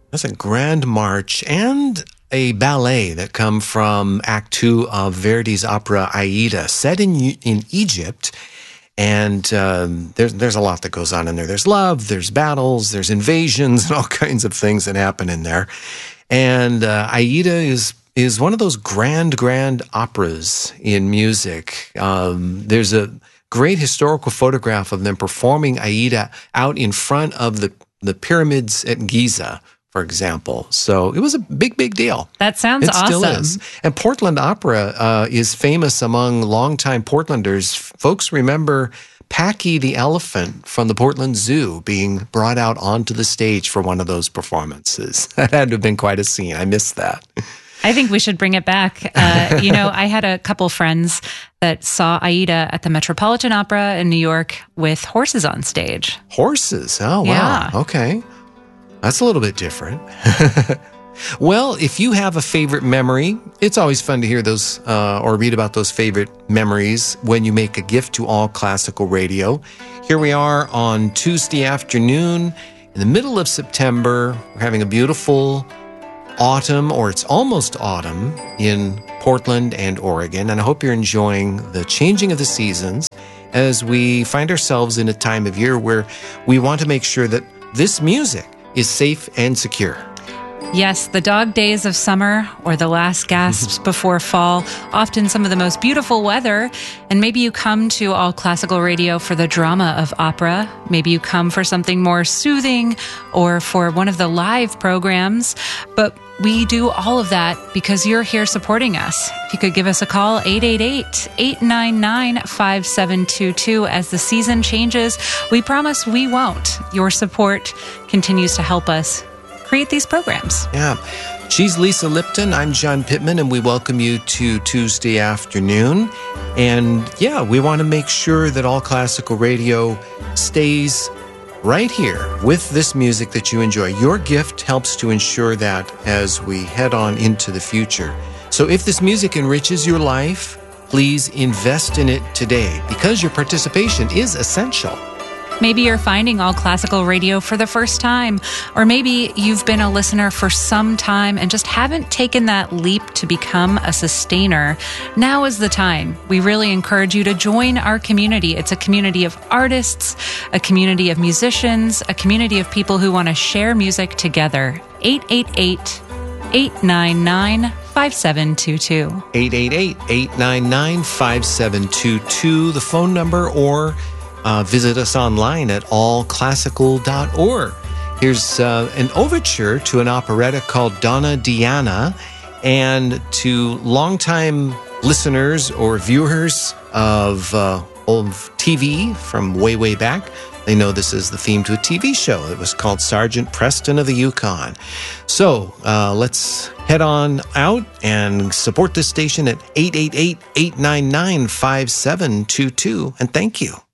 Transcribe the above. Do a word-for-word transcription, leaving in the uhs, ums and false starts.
That's a grand march and a ballet that come from Act Two of Verdi's opera Aida, set in in Egypt. And um, there's there's a lot that goes on in there. There's love, there's battles, there's invasions, and all kinds of things that happen in there. And uh, Aida is is one of those grand, grand operas in music. Um, there's a great historical photograph of them performing Aida out in front of the, the pyramids at Giza, for example. So it was a big, big deal. That sounds it awesome. It still is. And Portland Opera uh, is famous among longtime Portlanders. Folks remember Packy the elephant from the Portland Zoo being brought out onto the stage for one of those performances. That had to have been quite a scene. I missed that. I think we should bring it back. Uh, you know, I had a couple friends that saw Aida at the Metropolitan Opera in New York with horses on stage. Horses? Oh, wow. Yeah. Okay. That's a little bit different. Well, if you have a favorite memory, it's always fun to hear those uh, or read about those favorite memories when you make a gift to All Classical Radio. Here we are on Tuesday afternoon in the middle of September. We're having a beautiful autumn, or it's almost autumn, in Portland and Oregon. And I hope you're enjoying the changing of the seasons as we find ourselves in a time of year where we want to make sure that this music is safe and secure. Yes, the dog days of summer or the last gasps before fall, often some of the most beautiful weather. And maybe you come to All Classical Radio for the drama of opera. Maybe you come for something more soothing or for one of the live programs. But we do all of that because you're here supporting us. If you could give us a call, eight eight eight, eight nine nine, five seven two two. As the season changes, we promise we won't. Your support continues to help us create these programs. Yeah. She's Lisa Lipton. I'm John Pittman, and we welcome you to Tuesday afternoon. And yeah, we want to make sure that All Classical Radio stays right here with this music that you enjoy. Your gift helps to ensure that as we head on into the future. So if this music enriches your life, please invest in it today because your participation is essential. Maybe you're finding All Classical Radio for the first time, or maybe you've been a listener for some time and just haven't taken that leap to become a sustainer. Now is the time. We really encourage you to join our community. It's a community of artists, a community of musicians, a community of people who want to share music together. eight eight eight, eight nine nine, five seven two two. eight eight eight, eight nine nine, five seven two two, the phone number, or Uh, visit us online at all classical dot org. Here's uh, an overture to an operetta called Donna Diana. And to longtime listeners or viewers of, uh, of T V from way, way back, they know this is the theme to a T V show. It was called Sergeant Preston of the Yukon. So uh, let's head on out and support this station at eight eight eight, eight nine nine, five seven two two. And thank you.